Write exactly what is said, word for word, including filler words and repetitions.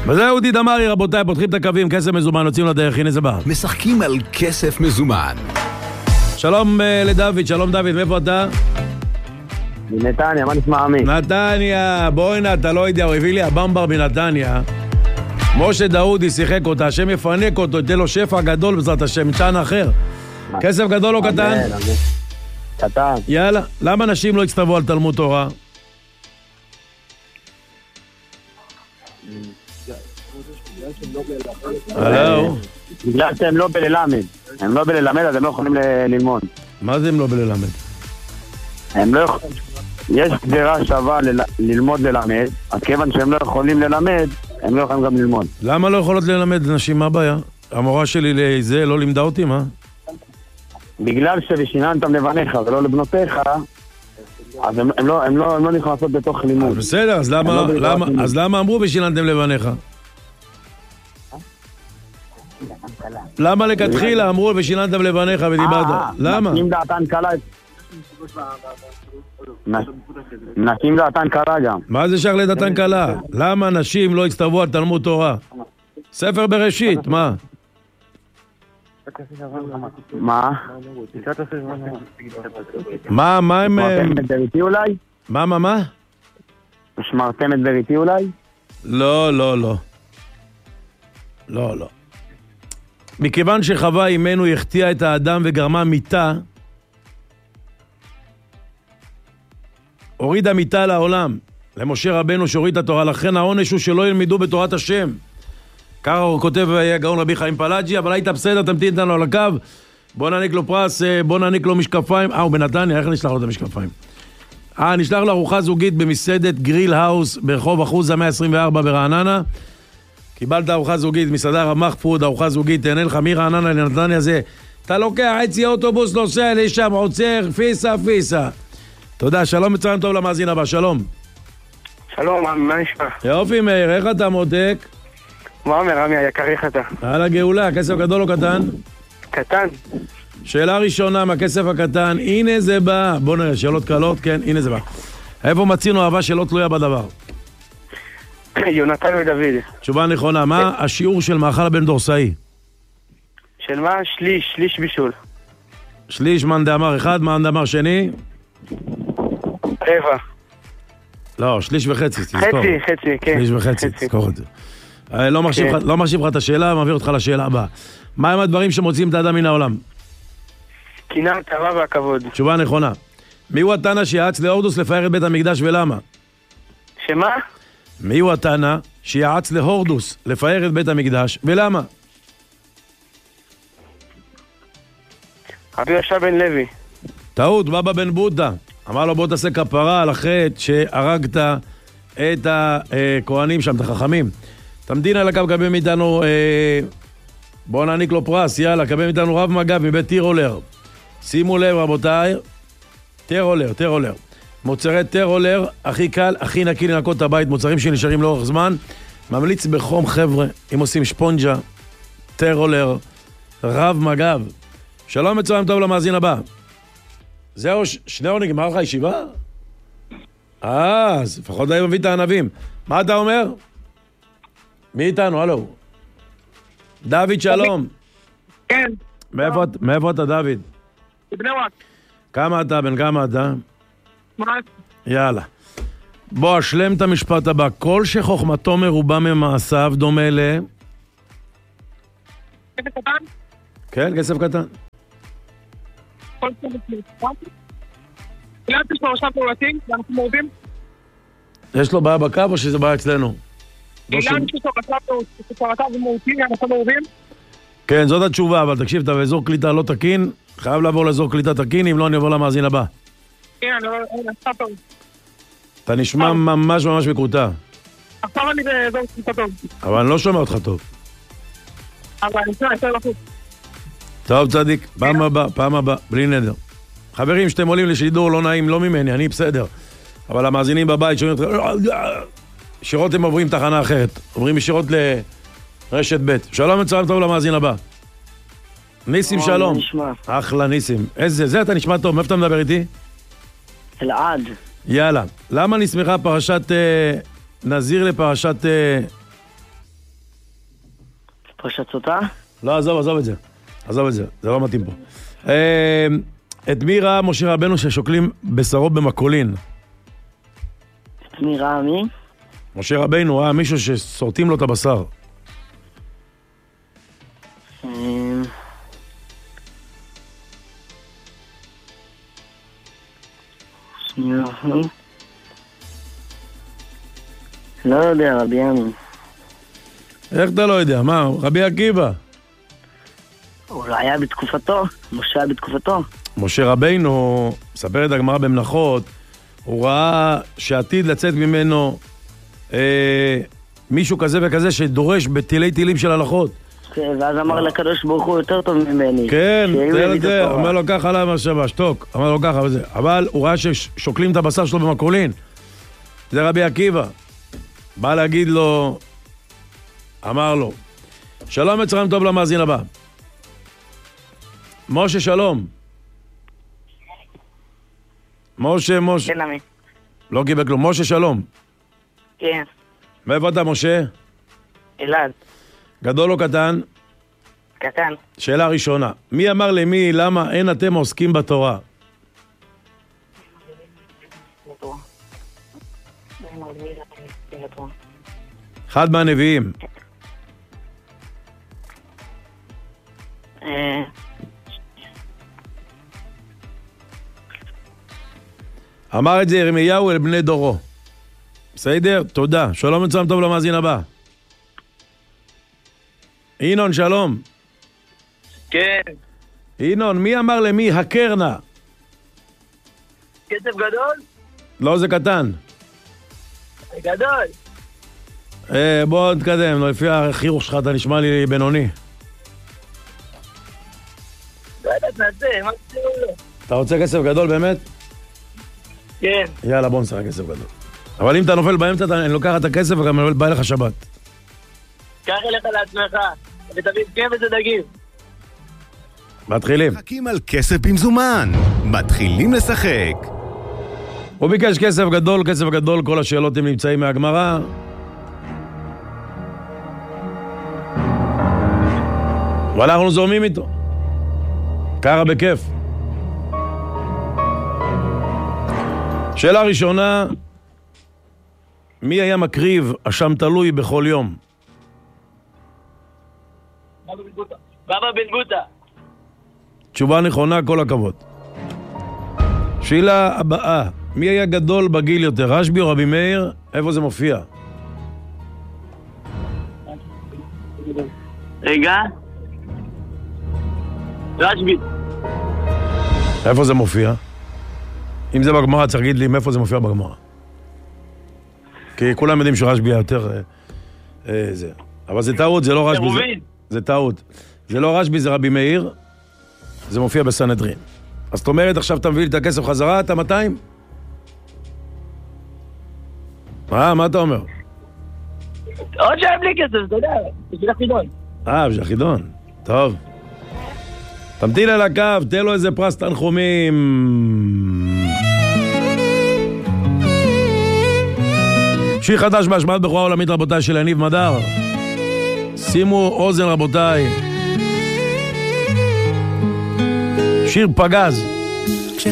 וזה אודי דמרי, רבותיי, פותחים את הקווים, כסף מזומן, יוצאים לדרך, הנה זה בא. משחקים על כסף מזומן. שלום לדוד, שלום דוד, מאיפה אתה? מנתניה, מה נשמע עמי? נתניה, בוא הנה, אתה לא יודע, הוא הביא לי הבמבר בנתניה. משה דאודי שיחק אותה, השם יפנק אותו, יתן לו שפע גדול בעזרת השם, מצ'אן אחר. כסף גדול או קטן? קטן. יאללה, למה נשים לא הצטוו על תלמוד תורה? הלו? בגלל שהם לא בללמד. הם לא בללמד, אז הם לא יכולים ללמוד. מה זה הם לא בללמד? הם לא יכולים... יש גזירה שווה ללמוד ללמד, אז כיוון שהם לא יכולים ללמד, הם לא יכולים גם ללמוד. למה לא יכולות ללמד נשים? מה הבעיה? המורה שלי לזה לא לימדה אותי, מה? בגלל שבשיננתם לבניך ולא לבנותיך, אז הם, הם, לא, הם, לא, הם לא נכנסות בתוך לימוד. בסדר, אז למה, לא למה, אז למה אמרו בשיננתם לבניך? למה לכתחילה אמרו בשיננתם לבניך ודיברת? למה? נשים דעתן קלה... נשים דעתן קלה גם. מה זה שייך לדעתן קלה? למה נשים לא הצטוו על תלמוד תורה? ספר בראשית, מה? מה? מה, מה הם... שמרתם את בריתי אולי? מה, מה, מה? שמרתם את בריתי אולי? לא, לא, לא. לא, לא. מכיוון שחווה אימנו החטיאה את האדם וגרמה מיתה, הורידה מיתה לעולם, למשה רבנו שהוריד את התורה, לכן העונש הוא שלא ילמדו בתורת השם. ככה הוא כותב גאון רבי חיים פלאג'י, אבל היית בסדר, תמתין איתנו על הקו, בוא נעניק לו פרס, בוא נעניק לו משקפיים, אה, הוא בנתניה, איך נשלח לו את המשקפיים? אה, נשלח לו ארוחה זוגית במסעדת גריל האוס, ברחוב אחוז מאה עשרים וארבע ברעננה, קיבלת ארוחה זוגית, מסעדה רמח פוד, ארוחה זוגית, תהנה לך מרעננה לנתניה זה, אתה לוקח חצי אוטובוס, נוסע לשם, עוצר, פיסה, פיסה. תודה, שלום מצוין טוב למאזין הבא, שלום. שלום, מה נשמע? יופי מאיר, איך אתה מותק? מה אומר, רמי, היקר, איך אתה? על הגאולה, כסף גדול או קטן? קטן. שאלה ראשונה מהכסף הקטן, הנה זה בא. בוא נראה, שאלות קלות, כן, הנה זה בא. איפה מצינו אהבה שלא תלויה בדבר? יונתן ודוד. תשובה נכונה, מה השיעור של מאכל בן דורסאי? של מה? שליש, שליש בישול. שליש מאן דאמר אחד, מאן דאמר שני? רבע. לא, שליש וחצי, תזכור. חצי, חצי, כן. שליש וחצי, תזכור את זה. לא מרשים לך את השאלה, מעביר אותך לשאלה הבאה. מה הם הדברים שמוצאים את האדם מן העולם? קנאה, תאווה והכבוד. תשובה נכונה. מי הוא התנא שיעץ להורדוס לפאר את בית המקדש ולמה? שמה? מי הוא התנא שיעץ להורדוס לפאר את בית המקדש ולמה? רבי יהושע בן לוי. טעות, בבא בן בודה. אמר לו בוא תעשה כפרה על החטא שהרגת את הכהנים שם, את החכמים. תמתין על הקו, קבל מאיתנו, אה, בואו נעניק לו פרס, יאללה, קבל מאיתנו רב מגב מבית טירולר. שימו לב רבותיי, טירולר, טירולר. מוצרי טירולר, הכי קל, הכי נקי לנקות את הבית, מוצרים שנשארים לאורך זמן. ממליץ בחום חבר'ה, אם עושים שפונג'ה, טירולר, רב מגב. שלום מצוין טוב למאזין הבא. זהו, שניאו נגמר לך ישיבה? אה, אז לפחות די מביא את הענבים. מה אתה אומר? מי איתנו? הלו. דוד, שלום. כן. מאיפה אתה, דוד? בני ברק. כמה אתה? בן כמה אתה? שמונה עשרה. יאללה. בוא, אשלם את המשפט הבא. כל שחוכמתו מרובה ממעשיו דומה ל... כסף קטן? כן, כסף קטן. כל כסף קטן? אולי יש לו רשם פעולתים, ואנחנו מורדים? יש לו בעיה בקו או שזה בעיה אצלנו? אילן יש לו רשם ומורדים, ואנחנו מורדים? כן, זאת התשובה, אבל תקשיב, אתה באזור קליטה לא תקין, חייב לעבור לאזור קליטה תקין, אם לא אני אעבור למאזין הבא. כן, אני לא... טוב. אתה נשמע ממש ממש מקוטע. עכשיו אני באזור קליטה טוב. אבל אני לא שומע אותך טוב. אבל אני שומע יותר לחוץ. טוב צדיק, פעם הבא, פעם הבא, בלי נדר. חברים, שאתם עולים לשידור לא נעים, לא ממני, אני בסדר. אבל המאזינים בבית שומעים אותך, ישירות הם עוברים תחנה אחרת, עוברים ישירות לרשת ב'. שלום מצוין טוב למאזין הבא. ניסים שלום. אחלה ניסים. איזה, זה אתה נשמע טוב, מאיפה אתה מדבר איתי? אלעד. יאללה. למה נסמכה פרשת אה, נזיר לפרשת אה, פרשת סוטה? לא, עזוב, עזוב את זה. עזוב את זה, זה לא מתאים פה. אה, את מי ראה משה רבנו ששוקלים בשרו במקולין? את מי ראה מי? משה רבנו ראה מישהו שסורטים לו את הבשר. אה... שנייה. לא יודע, רבי ימי. איך אתה לא יודע? מה, רבי עקיבא? הוא לא היה בתקופתו, משה היה בתקופתו. משה רבנו, מספרת הגמרא במנחות, הוא ראה שעתיד לצאת ממנו אה, מישהו כזה וכזה שדורש בתילי תילים של הלכות. כן, ואז אמר לקדוש ברוך הוא יותר טוב ממני. כן, תראה את זה, אומר לו ככה עליו השבה, שתוק, אמר לו ככה וזה. אבל הוא ראה ששוקלים את הבשר שלו במקולין. זה רבי עקיבא. בא להגיד לו, אמר לו, שלום וצהריים טוב למאזין הבא. משה שלום. משה, משה. כן, עמי. לא קיבל כלום. משה שלום. כן. מאיפה אתה, משה? אלעד. גדול או קטן? קטן. שאלה ראשונה. מי אמר למי למה אין אתם עוסקים בתורה? אחד מהנביאים. אה... אמר את זה ירמיהו אל בני דורו. בסדר? תודה. שלום וצהריים טוב למאזין הבא. ינון, שלום. כן. ינון, מי אמר למי הקרנה? כסף גדול? לא, זה קטן. גדול. אה, בוא נתקדם, לפי החיוך שלך אתה נשמע לי בינוני. לא יודעת, נעשה, מה תצאו לו? אתה רוצה כסף גדול באמת? כן. יאללה, בוא נשחק כסף גדול. אבל אם אתה נופל באמצע, אני לוקח את הכסף וגם בא לך שבת. קח אליך לעצמך, ותביא כבש ודגים. מתחילים. משחקים על כסף במזומן. מתחילים לשחק. הוא ביקש כסף גדול, כסף גדול, כל השאלות הם נמצאים מהגמרא. ואנחנו זורמים איתו. ככה בכיף. שאלה ראשונה, מי היה מקריב אשם תלוי בכל יום? בבא בן בוטה. תשובה נכונה, כל הכבוד. שאלה הבאה, מי היה גדול בגיל יותר, רשב"י או רבי מאיר? איפה זה מופיע? רגע. רשב"י. איפה זה מופיע? אם זה בגמרא, צריך להגיד לי מאיפה זה מופיע בגמרא. כי כולם יודעים שרשב"י היה יותר... אה, אה, זה. אבל זה טעות, זה לא רשב"י. זה, זה טעות. זה לא רשב"י, זה רבי מאיר. זה מופיע בסנהדרין. אז זאת אומרת, עכשיו אתה מביא לי את הכסף חזרה, אתה מאתיים? מה, מה אתה אומר? עוד שהיה בלי כסף, אתה יודע, בשביל החידון. אה, בשביל החידון. טוב. תמתין על הקו, תן לו איזה פרס תנחומים. שיר חדש בהשמעת בכורה עולמית, רבותיי, של יניב מדר. שימו אוזן, רבותיי. שיר פגז.